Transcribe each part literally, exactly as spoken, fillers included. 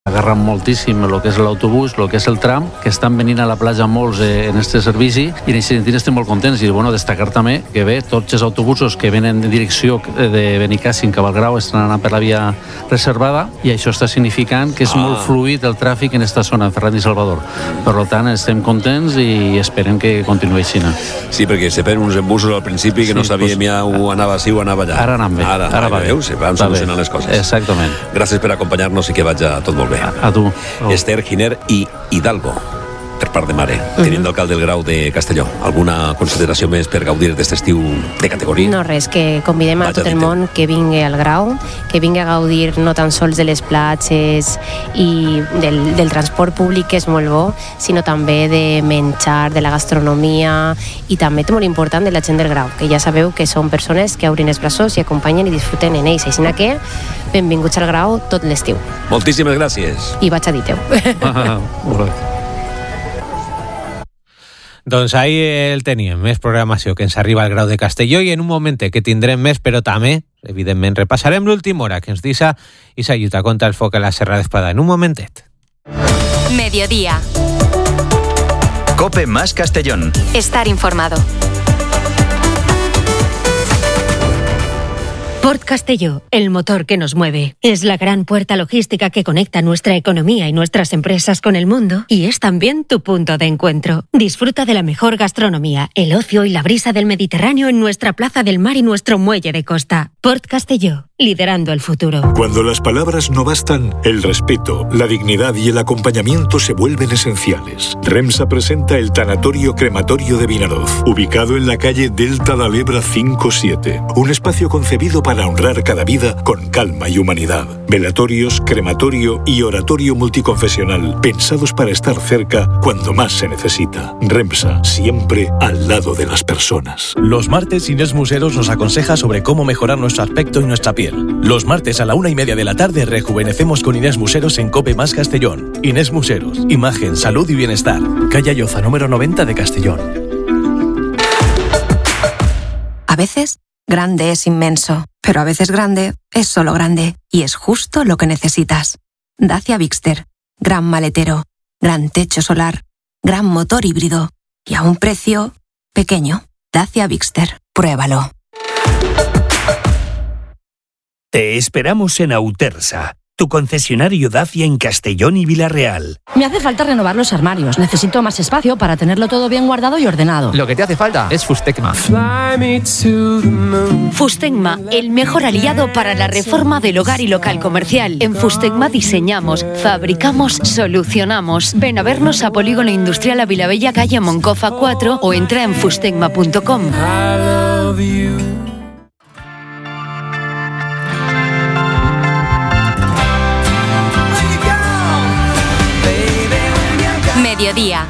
Agarren moltíssim el que és l'autobús, el que és el tram, que estan venint a la platja molts eh, en este servici, i en aquest sentit estem molt contents. I bueno, destacar també que bé, tots els autobusos que venen en direcció de Benicàssim cap al Grau estan anant per la via reservada, i això està significant que és ah. molt fluid el tràfic en esta zona, Ferran i Salvador. Per tant, estem contents i esperem que continuï així. Sí, perquè se feien uns embussos al principi que sí, no sabíem pues, ja o anava així o anava allà. Ara anam bé. Ara, ara va bé. Se van solucionant les coses. Exactament. Gràcies per acompanyar-nos i que vagi tot molt bé. A, a tu. Oh. Esther Giner i Hidalgo, per part de mare, uh-huh. tenint d'alcalde del Grau de Castelló. Alguna consideració més per gaudir d'aquest estiu de categoria? No, res, que convidem a tot el món que vingui al Grau, que vingui a gaudir no tan sols de les platges i del, del transport públic, que és molt bo, sinó també de menjar, de la gastronomia, i també molt important de la gent del Grau, que ja sabeu que són persones que obrin els braços i acompanyen i disfruten en ells. Així que benvinguts al Grau tot l'estiu. Moltíssimes gràcies. I vaig a dir-teu. Doncs ahí el teníem, més programació que ens arriba al Grau de Castelló, i en un moment que tindrem més, però també, evidentment, repassarem l'última hora que ens deixa i s'ajuda contra el foc a la Serra d'Espada. En un momentet. Mediodía. COPE más Castellón. Estar informado. Port Castelló, el motor que nos mueve. Es la gran puerta logística que conecta nuestra economía y nuestras empresas con el mundo, y es también tu punto de encuentro. Disfruta de la mejor gastronomía, el ocio y la brisa del Mediterráneo en nuestra plaza del mar y nuestro muelle de costa. Port Castelló, liderando el futuro. Cuando las palabras no bastan, el respeto, la dignidad y el acompañamiento se vuelven esenciales. REMSA presenta el Tanatorio Crematorio de Vinaroz, ubicado en la calle Delta de Lebra cinco siete. Un espacio concebido para honrar cada vida con calma y humanidad. Velatorios, crematorio y oratorio multiconfesional, pensados para estar cerca cuando más se necesita. REMSA, siempre al lado de las personas. Los martes Inés Museros nos aconseja sobre cómo mejorar nuestro aspecto y nuestra piel. Los martes a la una y media de la tarde rejuvenecemos con Inés Museros en COPE más Castellón. Inés Museros, imagen, salud y bienestar. Calle Ayoza, número noventa de Castellón. A veces, grande es inmenso, pero a veces grande es solo grande, y es justo lo que necesitas. Dacia Bigster, gran maletero, gran techo solar, gran motor híbrido, y a un precio pequeño. Dacia Bigster, pruébalo. Te esperamos en Autersa, tu concesionario Dacia en Castellón y Villarreal. Me hace falta renovar los armarios. Necesito más espacio para tenerlo todo bien guardado y ordenado. Lo que te hace falta es Fustecma. Fustecma, el mejor aliado para la reforma del hogar y local comercial. En Fustecma diseñamos, fabricamos, solucionamos. Ven a vernos a Polígono Industrial a Vilabella, calle Moncofa cuatro, o entra en fustecma punto com. Mediodía.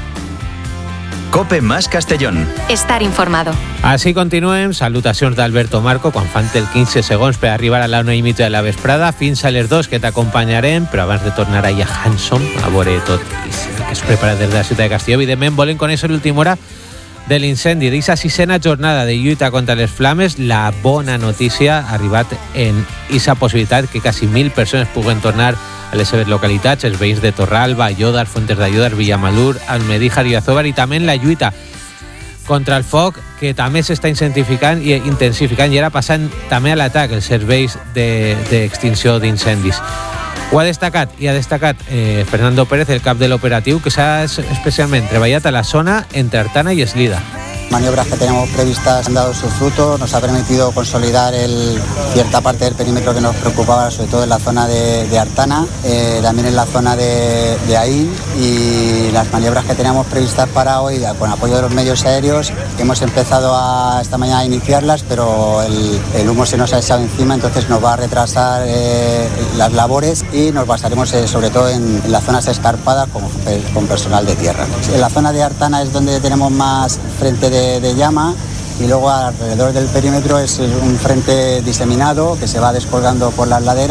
COPE más Castellón. Estar informado. Així continuem. Salutacions d'Alberto Marco quan falten quinze segons per arribar a la una i mitja de la vesprada, fins a les dos, que t'acompanyarem, però abans de tornar a Hanson a veure tot que es prepara des de la ciutat de Castelló. Evidentment volem conèixer l'última hora de l'incendi, d'aquesta sisena jornada de lluita contra les flames. La bona notícia ha arribat en aquesta possibilitat que quasi mil persones puguen tornar a les seves localitats, els veïns de Torralba, Ayodar, Fuentes d'Ayodar, Villamalur, Almedíjar i Azóvar, i també en la lluita contra el foc, que també s'està intensificant i intensificant, i ara passant també a l'atac els serveis d'extinció de, d'incendis. Ho ha destacat i ha destacat eh, Fernando Pérez, el cap de l'operatiu, que s'ha especialment treballat a la zona entre Artana i Eslida. Maniobras que teníamos previstas han dado su fruto, nos ha permitido consolidar el, cierta parte del perímetro que nos preocupaba, sobre todo en la zona de, de Artana, eh, también en la zona de, de Aín, y las maniobras que teníamos previstas para hoy, con apoyo de los medios aéreos, hemos empezado a, esta mañana a iniciarlas, pero el, el humo se nos ha echado encima, entonces nos va a retrasar eh, las labores, y nos basaremos eh, sobre todo en, en las zonas escarpadas con, con personal de tierra. En la zona de Artana es donde tenemos más frente de De, de llama, y luego alrededor del perímetro es un frente diseminado que se va descolgando por las laderas,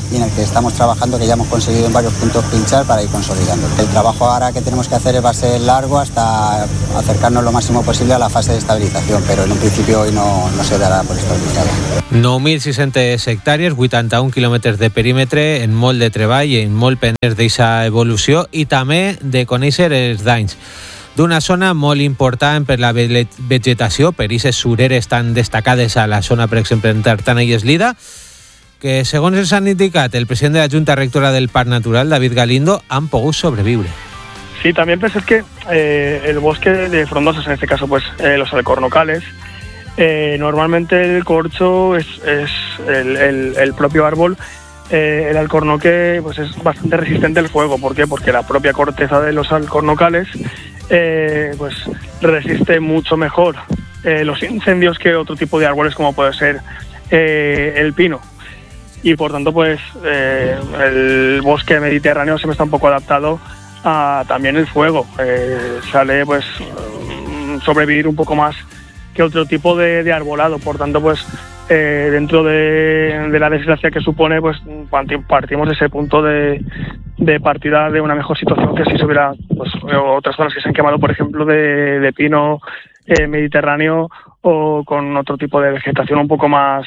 y en el que estamos trabajando, que ya hemos conseguido en varios puntos pinchar para ir consolidando. El trabajo ahora que tenemos que hacer va a ser largo hasta acercarnos lo máximo posible a la fase de estabilización, pero en un principio hoy no, no se darà per estabilitzada. nou mil sis-centes hectàrees, vuitanta-un quilòmetres de perímetre, en molt de treball i en molt pendents d'aquesta evolució i també de conèixer els danys d'una zona molt important per la vegetació, per aquestes sureres tan destacades a la zona, per exemple, en Artana i Eslida, que segons ens han indicat el president de la Junta Rectora del Parc Natural, David Galindo, han pogut sobreviure. Sí, también pensé que eh, el bosque de frondosas, en este caso pues eh, los alcornocales, eh, normalmente el corcho es, es el, el, el propio árbol. Eh, el alcornoque pues es bastante resistente al fuego. ¿Por qué? Porque la propia corteza de los alcornocales eh, pues resiste mucho mejor eh, los incendios que otro tipo de árboles como puede ser eh, el pino. Y por tanto pues eh, el bosque mediterráneo siempre está un poco adaptado a también el fuego. Eh, sale pues sobrevivir un poco más que otro tipo de, de arbolado. Por tanto pues Eh, dentro de, de la desgracia que supone, pues partimos de ese punto de, de partida de una mejor situación que si se hubiera pues, otras zonas que se han quemado, por ejemplo, de, de pino eh, mediterráneo o con otro tipo de vegetación un poco más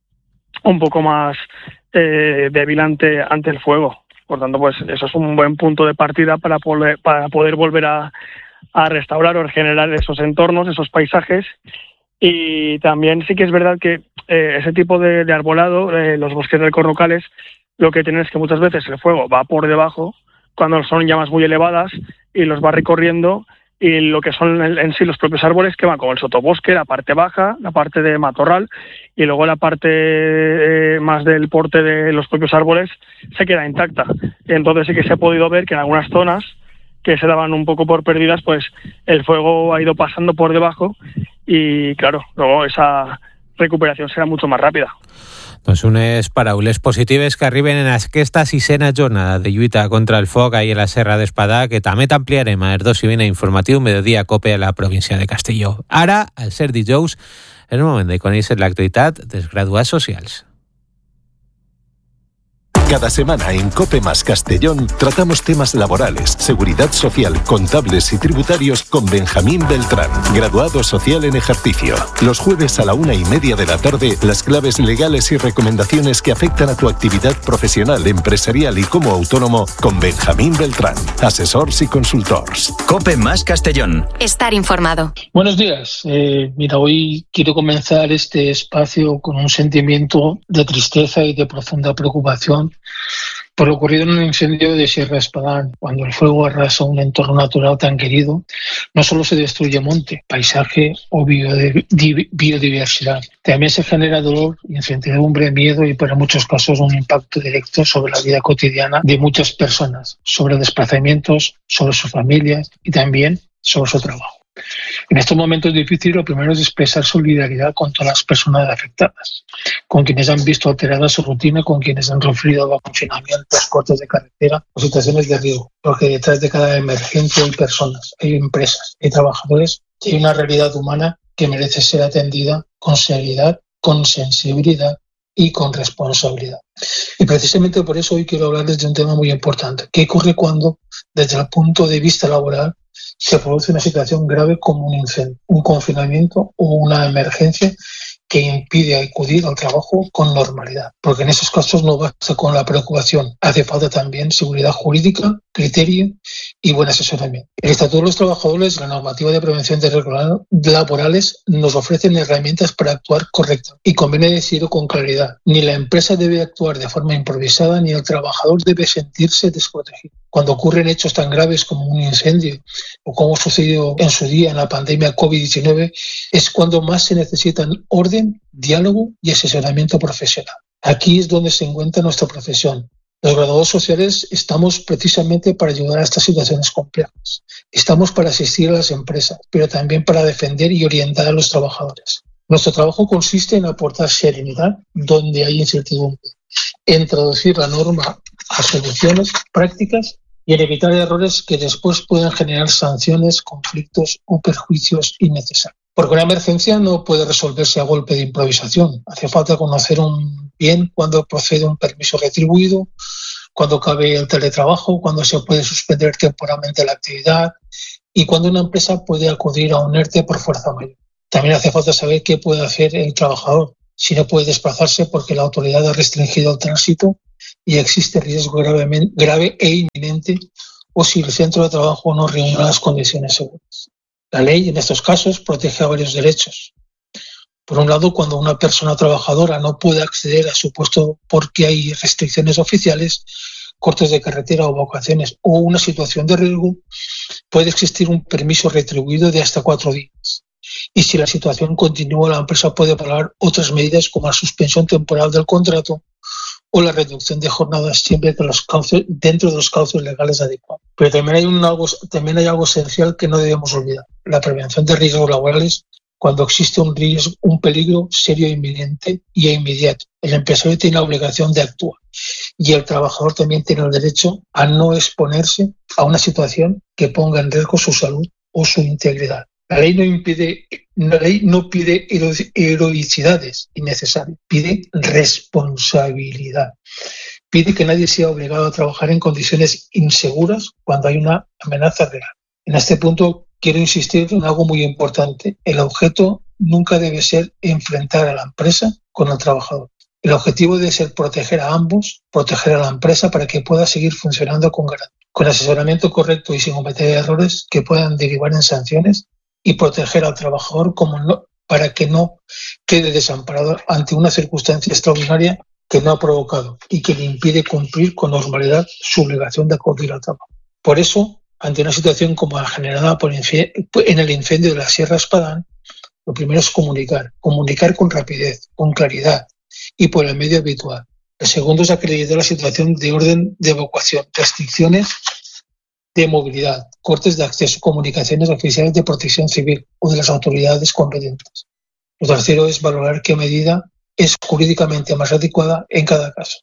un poco más eh, débil ante, ante el fuego. Por tanto, pues eso es un buen punto de partida para poder, para poder volver a, a restaurar o regenerar esos entornos, esos paisajes. Y también sí que es verdad que eh, ese tipo de, de arbolado, eh, los bosques alcornocales, lo que tienen es que muchas veces el fuego va por debajo cuando son llamas muy elevadas y los va recorriendo, y lo que son en, en sí los propios árboles que van como el sotobosque, la parte baja, la parte de matorral, y luego la parte eh, más del porte de los propios árboles se queda intacta. Entonces sí que se ha podido ver que en algunas zonas que se daban un poco por perdidas, pues el fuego ha ido pasando por debajo y, claro, luego esa recuperació serà mucho más ràpida. Doncs unes paraules positives que arriben en aquesta sisena jornada de lluita contra el foc ahir a la Serra d'Espadà, que també t'ampliarem a les dos i vint informatiu Mediodía Cope a la província de Castelló. Ara, al ser dijous, és el moment de conèixer l'actualitat dels graduats socials. Cada semana en COPE más Castellón tratamos temas laborales, seguridad social, contables y tributarios con Benjamín Beltrán, graduado social en ejercicio. Los jueves a la una y media de la tarde, las claves legales y recomendaciones que afectan a tu actividad profesional, empresarial y como autónomo con Benjamín Beltrán, asesors y consultors. COPE más Castellón. Estar informado. Buenos días. Eh, mira, hoy quiero comenzar este espacio con un sentimiento de tristeza y de profunda preocupación por lo ocurrido en un incendio de Sierra Espadán. Cuando el fuego arrasa un entorno natural tan querido, no solo se destruye monte, paisaje o biodiversidad, también se genera dolor, incertidumbre, miedo y, para muchos casos, un impacto directo sobre la vida cotidiana de muchas personas, sobre desplazamientos, sobre sus familias y también sobre su trabajo. En estos momentos difíciles, lo primero es expresar solidaridad con todas las personas afectadas, con quienes han visto alterada su rutina, con quienes han sufrido confinamientos, cortes de carretera o situaciones de riesgo, porque detrás de cada emergencia hay personas, hay empresas, hay trabajadores y hay una realidad humana que merece ser atendida con seriedad, con sensibilidad y con responsabilidad. Y precisamente por eso hoy quiero hablarles de un tema muy importante. ¿Qué ocurre cuando, desde el punto de vista laboral, se produce una situación grave como un incendio, un confinamiento o una emergencia que impide acudir al trabajo con normalidad? Porque en esos casos no basta con la preocupación, hace falta también seguridad jurídica, criterio y buen asesoramiento. El Estatuto de los Trabajadores y la normativa de prevención de riesgos laborales nos ofrecen herramientas para actuar correctamente, y conviene decirlo con claridad: ni la empresa debe actuar de forma improvisada, ni el trabajador debe sentirse desprotegido. Cuando ocurren hechos tan graves como un incendio o como sucedió en su día en la pandemia COVID diecinueve, es cuando más se necesitan orden, diálogo y asesoramiento profesional. Aquí es donde se encuentra nuestra profesión. Los graduados sociales estamos precisamente para ayudar a estas situaciones complejas. Estamos para asistir a las empresas, pero también para defender y orientar a los trabajadores. Nuestro trabajo consiste en aportar serenidad donde hay incertidumbre, en traducir la norma a soluciones prácticas y en evitar errores que después puedan generar sanciones, conflictos o perjuicios innecesarios. Porque una emergencia no puede resolverse a golpe de improvisación. Hace falta conocer un bien cuándo procede un permiso retribuido, cuándo cabe el teletrabajo, cuándo se puede suspender temporalmente la actividad y cuándo una empresa puede acudir a un ERTE por fuerza mayor. También hace falta saber qué puede hacer el trabajador si no puede desplazarse porque la autoridad ha restringido el tránsito y existe riesgo gravemente, grave e inminente, o si el centro de trabajo no reúne las condiciones seguras. La ley, en estos casos, protege a varios derechos. Por un lado, cuando una persona trabajadora no puede acceder a su puesto porque hay restricciones oficiales, cortes de carretera o vacaciones o una situación de riesgo, puede existir un permiso retribuido de hasta cuatro días. Y si la situación continúa, la empresa puede valorar otras medidas como la suspensión temporal del contrato o la reducción de jornadas siempre que los cauces, dentro de los cauces legales adecuados. Pero también hay, un algo, también hay algo esencial que no debemos olvidar: la prevención de riesgos laborales cuando existe un riesgo, un peligro serio, inminente y inmediato. El empresario tiene la obligación de actuar y el trabajador también tiene el derecho a no exponerse a una situación que ponga en riesgo su salud o su integridad. La ley no impide, la ley no pide hero, heroicidades innecesarias, pide responsabilidad. Pide que nadie sea obligado a trabajar en condiciones inseguras cuando hay una amenaza real. En este punto quiero insistir en algo muy importante. El objeto nunca debe ser enfrentar a la empresa con el trabajador. El objetivo debe ser proteger a ambos, proteger a la empresa para que pueda seguir funcionando con garantía, con asesoramiento correcto y sin cometer errores que puedan derivar en sanciones, y proteger al trabajador como no, para que no quede desamparado ante una circunstancia extraordinaria que no ha provocado y que le impide cumplir con normalidad su obligación de acudir al trabajo. Por eso, ante una situación como la generada por en el incendio de la Sierra Espadán, lo primero es comunicar, comunicar con rapidez, con claridad y por el medio habitual. El segundo es acreditar la situación de orden de evacuación, restricciones de movilidad, cortes de acceso, comunicaciones oficiales de protección civil o de las autoridades competentes. Lo tercero es valorar qué medida es jurídicamente más adecuada en cada caso.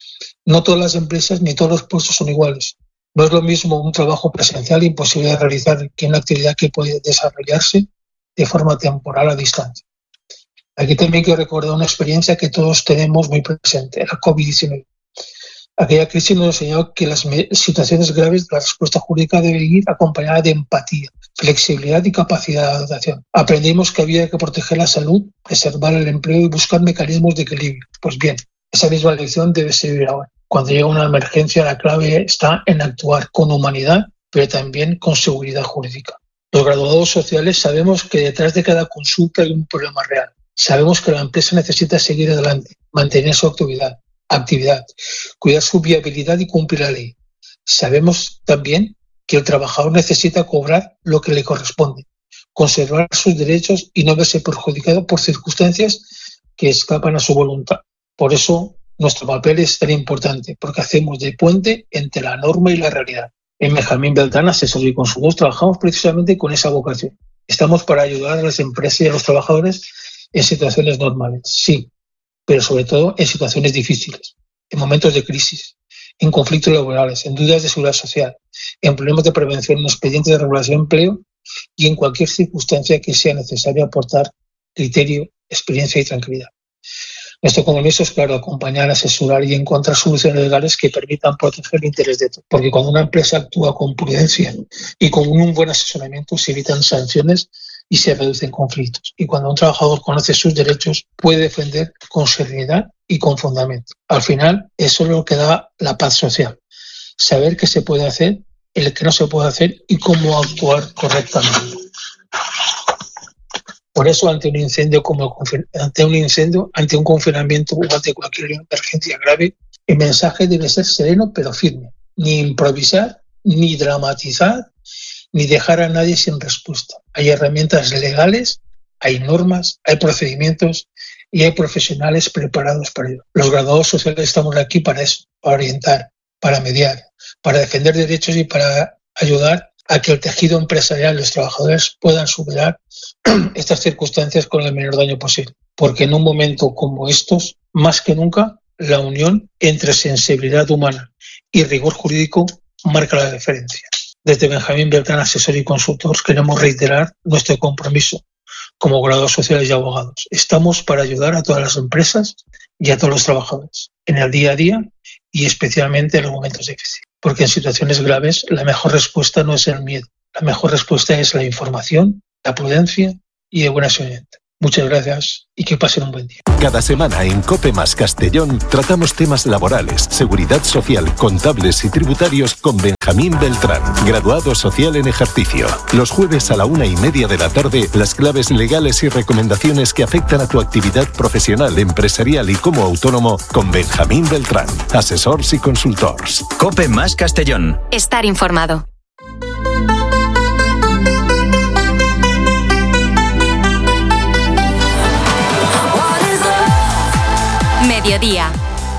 No todas las empresas ni todos los puestos son iguales. No es lo mismo un trabajo presencial imposible de realizar que una actividad que puede desarrollarse de forma temporal a distancia. Aquí también quiero recordar una experiencia que todos tenemos muy presente, la COVID diecinueve. Aquella crisis nos enseñó que las situaciones graves de la respuesta jurídica deben ir acompañadas de empatía, flexibilidad y capacidad de adaptación. Aprendimos que había que proteger la salud, preservar el empleo y buscar mecanismos de equilibrio. Pues bien, esa misma lección debe servir ahora. Cuando llega una emergencia, la clave está en actuar con humanidad, pero también con seguridad jurídica. Los graduados sociales sabemos que detrás de cada consulta hay un problema real. Sabemos que la empresa necesita seguir adelante, mantener su actividad, actividad, cuidar su viabilidad y cumplir la ley. Sabemos también que el trabajador necesita cobrar lo que le corresponde, conservar sus derechos y no verse perjudicado por circunstancias que escapan a su voluntad. Por eso nuestro papel es tan importante, porque hacemos de puente entre la norma y la realidad. En Benjamín Beltrán, asesores y consultores, trabajamos precisamente con esa vocación. Estamos para ayudar a las empresas y a los trabajadores en situaciones normales, sí, pero sobre todo en situaciones difíciles, en momentos de crisis, en conflictos laborales, en dudas de seguridad social, en problemas de prevención, en expedientes de regulación de empleo y en cualquier circunstancia que sea necesario aportar criterio, experiencia y tranquilidad. Nuestro compromiso es, claro, acompañar, asesorar y encontrar soluciones legales que permitan proteger el interés de todos. Porque cuando una empresa actúa con prudencia y con un buen asesoramiento, se evitan sanciones y se reducen conflictos. Y cuando un trabajador conoce sus derechos, puede defender con serenidad y con fundamento. Al final, eso es lo que da la paz social. Saber qué se puede hacer, el que no se puede hacer y cómo actuar correctamente. Por eso, ante un incendio como ante un incendio, ante un confinamiento o ante cualquier emergencia grave, el mensaje debe ser sereno pero firme. Ni improvisar, ni dramatizar, ni dejar a nadie sin respuesta. Hay herramientas legales, hay normas, hay procedimientos y hay profesionales preparados para ello. Los graduados sociales estamos aquí para eso, para orientar, para mediar, para defender derechos y para ayudar a que el tejido empresarial y los trabajadores puedan superar estas circunstancias con el menor daño posible. Porque en un momento como estos, más que nunca, la unión entre sensibilidad humana y rigor jurídico marca la diferencia. Desde Benjamín Beltrán, asesor y consultor, queremos reiterar nuestro compromiso como graduados sociales y abogados. Estamos para ayudar a todas las empresas y a todos los trabajadores en el día a día y especialmente en los momentos difíciles. Porque en situaciones graves la mejor respuesta no es el miedo. La mejor respuesta es la información, la prudencia y el buen asesoramiento. Muchas gracias y que pasen un buen día. Cada semana en COPE más Castellón tratamos temas laborales, seguridad social, contables y tributarios con Benjamín Beltrán, graduado social en ejercicio. Los jueves a la una y media de la tarde, las claves legales y recomendaciones que afectan a tu actividad profesional, empresarial y como autónomo con Benjamín Beltrán, asesors y consultors. COPE más Castellón. Estar informado. Mediodía.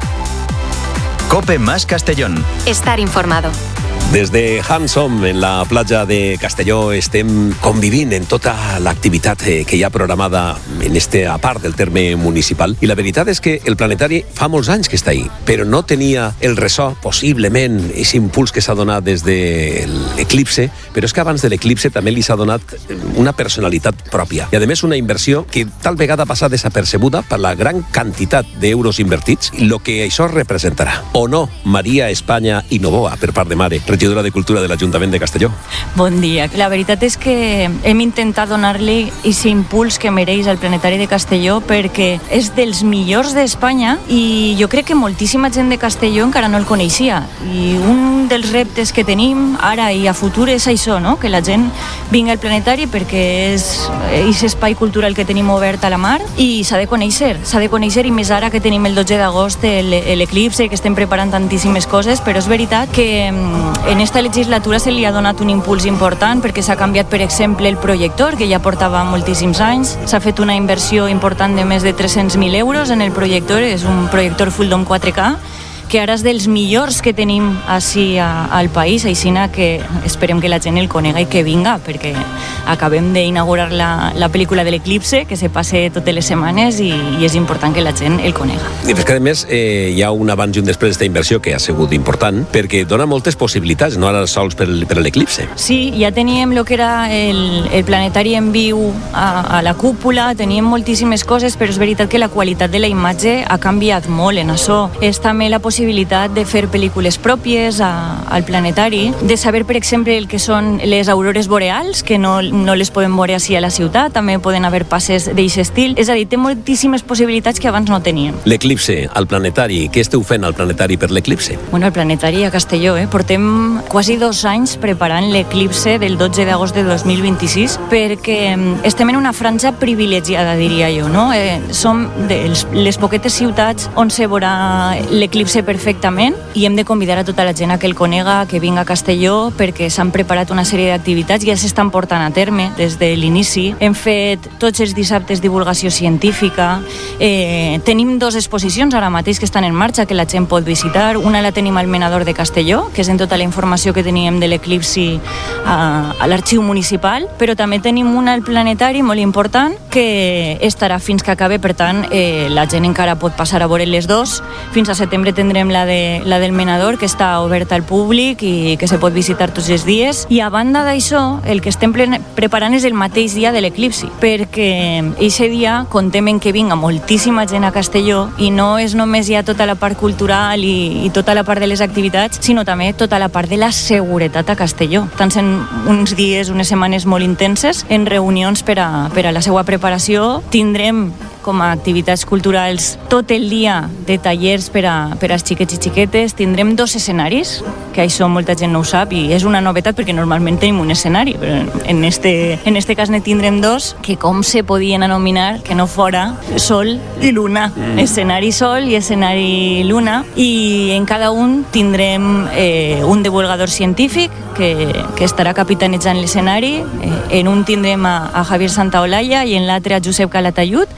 COPE más Castellón. Estar informado. Des de Hansom, en la platja de Castelló, estem convivint en tota l'activitat que hi ha programada en esta part del terme municipal. I la veritat és que el planetari fa molts anys que està ahí, però no tenia el ressò, possiblement, aquest impuls que s'ha donat des de l'eclipse, però és que abans de l'eclipse també li s'ha donat una personalitat pròpia. I, a més, una inversió que tal vegada passa desapercebuda per la gran quantitat d'euros invertits i el que això representarà. O no, Maria Espanya i Novoa, per part de Mare, regidora de Cultura de l'Ajuntament de Castelló. Bon dia. La veritat és que hem intentat donar-li aquest impuls que mereix al Planetari de Castelló perquè és dels millors d'Espanya i jo crec que moltíssima gent de Castelló encara no el coneixia. I un dels reptes que tenim ara i a futur és això, no? Que la gent vingui al Planetari perquè és aquest espai cultural que tenim obert a la mar i s'ha de conèixer, s'ha de conèixer i més ara que tenim el dotze d'agost l'eclipse, que estem preparant tantíssimes coses, però és veritat que en esta legislatura se li ha donat un impuls important perquè s'ha canviat, per exemple, el projector, que ja portava moltíssims anys. S'ha fet una inversió important de més de tres-cents mil euros en el projector, és un projector Full Dome quatre K, que ara és dels millors que tenim així al país, així que esperem que la gent el conega i que vinga, perquè acabem d'inaugurar la, la pel·lícula de l'eclipse, que se passe totes les setmanes i, i és important que la gent el conega. I és que, a més, eh, hi ha un abans i un després d'esta inversió que ha sigut important, perquè dona moltes possibilitats, no ara sols per, per l'eclipse. Sí, ja teníem el que era el, el planetari en viu a, a la cúpula, teníem moltíssimes coses, però és veritat que la qualitat de la imatge ha canviat molt en això. És també la possibilitat possibilitat de fer pel·lícules pròpies a, al planetari, de saber, per exemple, el que són les aurores boreals, que no, no les podem veure així a la ciutat, també poden haver passes d'aquest estil. És a dir, té moltíssimes possibilitats que abans no teníem. L'eclipse al planetari, què esteu fent al planetari per l'eclipse? Bueno, al planetari a Castelló, eh? Portem quasi dos anys preparant l'eclipse del dotze d'agost de dos mil vint-i-sis perquè estem en una franja privilegiada, diria jo, no? Eh, som de les poquetes ciutats on se veurà l'eclipse perfectament i hem de convidar a tota la gent a que el conega, que vinga a Castelló, perquè s'han preparat una sèrie d'activitats i ja s'estan portant a terme des de l'inici. Hem fet tots els dissabtes divulgació científica, eh, tenim dues exposicions ara mateix que estan en marxa que la gent pot visitar. Una la tenim al Menador de Castelló, que és en tota la informació que teníem de l'eclipsi a, a l'arxiu municipal, però també tenim una al planetari molt important que estarà fins que acabe, per tant eh, la gent encara pot passar a veure les dos. Fins a setembre tindrem la, de, la del Menador, que està oberta al públic i que se pot visitar tots els dies. I a banda d'això, el que estem preparant és el mateix dia de l'eclipsi, perquè aquest dia contem en que vinga moltíssima gent a Castelló i no és només ja tota la part cultural i, i tota la part de les activitats, sinó també tota la part de la seguretat a Castelló. Estan sent uns dies, unes setmanes molt intenses en reunions per a, per a la seva preparació. Tindrem com a activitats culturals tot el dia de tallers per a, per als xiquets i xiquetes. Tindrem dos escenaris, que això molta gent no ho sap i és una novetat perquè normalment tenim un escenari, però en este, en este cas ne tindrem dos, que com se podien anomenar que no fora Sol i Luna. Mm. Escenari Sol i escenari Luna, i en cada un tindrem eh, un divulgador científic que, que estarà capitanejant l'escenari. Eh, en un tindrem a, a Javier Santaolalla i en l'altre a Josep Calatayud,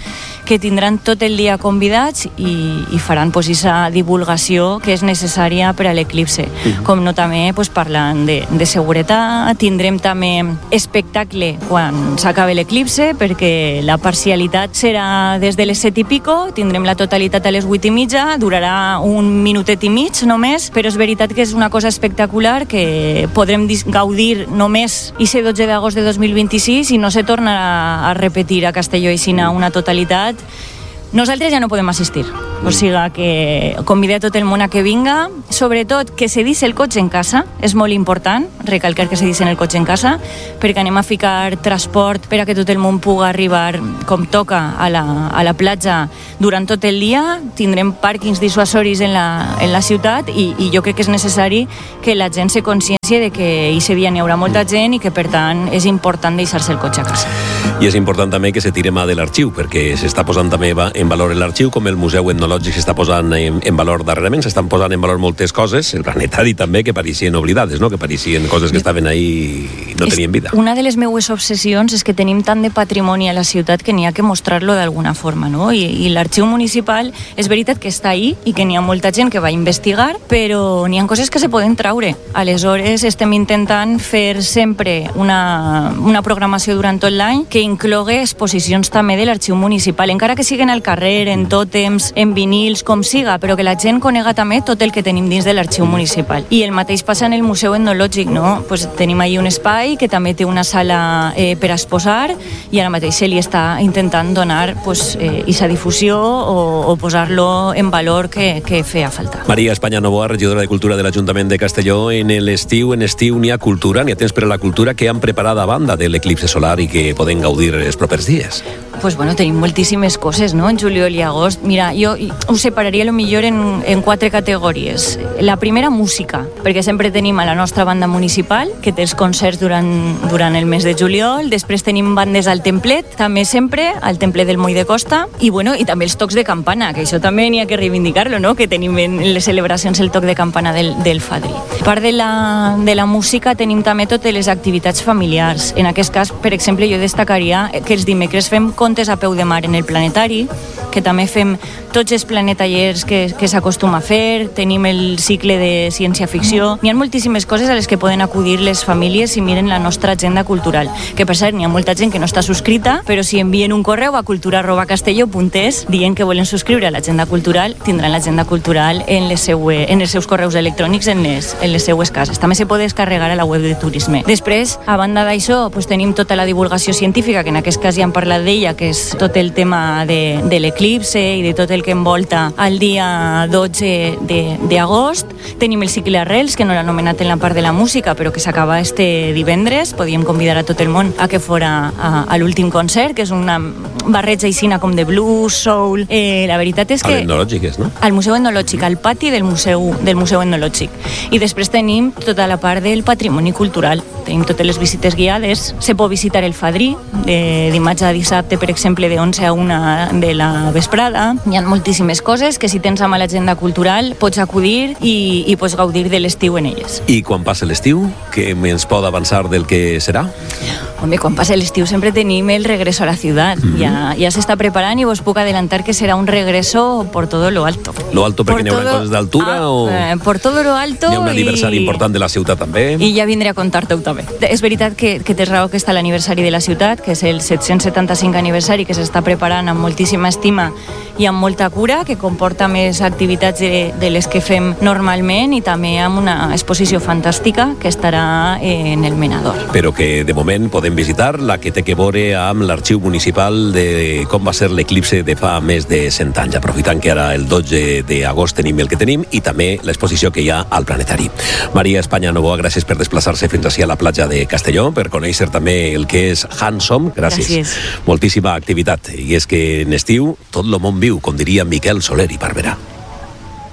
que tindran tot el dia convidats i, i faran pues, esa divulgació que és necessària per a l'eclipse. Mm-hmm. Com no també pues, parlant de, de seguretat, tindrem també espectacle quan s'acabi l'eclipse, perquè la parcialitat serà des de les set i pico, tindrem la totalitat a les vuit i mitja, durarà un minutet i mig només, però és veritat que és una cosa espectacular que podrem gaudir només i ser dotze d'agost de dos mil vint-i-sis i no se tornarà a repetir a Castelló i Sina una totalitat. Nosaltres ja no podem assistir, o sigui que convidem a tot el món a que vinga, sobretot que se deixi el cotxe en casa, és molt important recalcar que se deixi el cotxe en casa, perquè anem a ficar transport per a que tot el món pugui arribar com toca a la, a la platja durant tot el dia, tindrem pàrquings dissuasoris en la, en la ciutat i, i jo crec que és necessari que la gent se consciència de que aquest dia n'hi haurà molta gent i que per tant és important deixar-se el cotxe a casa. I és important també que se tire mà de l'arxiu, perquè s'està posant també en valor l'arxiu, com el Museu Etnològic s'està posant en, en valor darrerament, s'estan posant en valor moltes coses, el planetari també, que pareixien oblidades, no? Que pareixien coses que estaven ahí i no tenien vida. Una de les meues obsessions és que tenim tant de patrimoni a la ciutat que n'hi ha que mostrar-lo d'alguna forma, no? I, i l'arxiu municipal és veritat que està ahí i que n'hi ha molta gent que va investigar, però n'hi ha coses que se poden traure. Aleshores, estem intentant fer sempre una, una programació durant tot l'any que inclogui exposicions també de l'arxiu municipal, encara que siguin al carrer, en tòtems, en vinils, com siga, però que la gent conega també tot el que tenim dins de l'arxiu municipal. I el mateix passa en el Museu Etnològic, no? Pues tenim ahí un espai que també té una sala eh, per exposar i ara mateix se li està intentant donar pues, eh, esa difusió o, o posar-lo en valor que, que feia falta. Maria Espanya Novoa, regidora de Cultura de l'Ajuntament de Castelló. En l'estiu, en estiu n'hi ha cultura, n'hi ha temps per a la cultura que han preparat a banda de l'eclipse solar i que poden gaudir els propers dies. Pues bueno, tenim moltíssimes coses, no?, en juliol i agost. Mira, jo ho separaria lo millor en, en quatre categories. La primera, música, perquè sempre tenim a la nostra banda municipal, que té els concerts durant, durant el mes de juliol. Després tenim bandes al Templet, també sempre, al Temple del Moll de Costa. I bueno, i també els tocs de campana, que això també n'hi ha que reivindicar-lo, no?, que tenim en les celebracions el toc de campana del, del Fadrí. A part de la, de la música, tenim també totes les activitats familiars. En aquest cas, per exemple, jo destacaria que els dimecres fem contes a peu de mar en el planetari, que també fem tots els planetallers que, que s'acostuma a fer, tenim el cicle de ciència-ficció. N'hi ha moltíssimes coses a les que poden acudir les famílies si miren la nostra agenda cultural, que per cert, n'hi ha molta gent que no està subscrita, però si envien un correu a cultura arroba castelló punt es dient que volen subscriure a l'agenda cultural, tindran l'agenda cultural en, les seue, en els seus correus electrònics en les, en les seues cases. També se pot descarregar a la web de turisme. Després, a banda d'això, pues, tenim tota la divulgació científica, que en aquest cas ja hem parlat d'ella, que és tot el tema de, de l'eclipse i de tot el que envolta el dia dotze d'agost. Tenim el cicle Arrels, que no l'ha anomenat en la part de la música, però que s'acaba este divendres. Podíem convidar a tot el món a que fora a, a l'últim concert, que és una barreja aixina com de blues, soul. Eh, la veritat és que... A l'Etnològic és, no? Al Museu Etnològic, al pati del Museu, del Museu Etnològic. I després tenim tota la part del patrimoni cultural. Tenim totes les visites guiades. Se pot visitar el Fadrí, de dimarts a dissabte, per exemple, de onze a una de la vesprada. Hi ha moltíssimes coses que si tens amb l'agenda cultural pots acudir i, i pots gaudir de l'estiu en elles. I quan passa l'estiu, què ens pot avançar del que serà? Home, quan passa l'estiu sempre tenim el regreso a la ciutat. Mm-hmm. Ja, ja s'està preparant i vos puc adelantar que serà un regreso por todo lo alto. Lo alto perquè n'hi haurà todo... coses d'altura ah, o... Eh, por todo lo alto. Hi ha un aniversari i... important de la ciutat també. I ja vindré a contar-te-ho també. És veritat que, que tens raó que està l'aniversari de la ciutat, que és el set-cents setanta-cinc aniversari, que s'està preparant amb moltíssima estima i amb molta cura, que comporta més activitats de, de les que fem normalment i també amb una exposició fantàstica que estarà en el Menador. Però que de moment podem visitar la que té que veure amb l'arxiu municipal de com va ser l'eclipse de fa més de cent anys, aprofitant que ara el dotze d'agost tenim el que tenim i també l'exposició que hi ha al planetari. Maria Espanya Novoa, gràcies per desplaçar-se fins ací a la platja de Castelló, per conèixer també el que és Hansom. Gràcies. gràcies. Moltíssima activitat. I és que en estiu tot el món viu, com diria Miquel Soler i Barberà.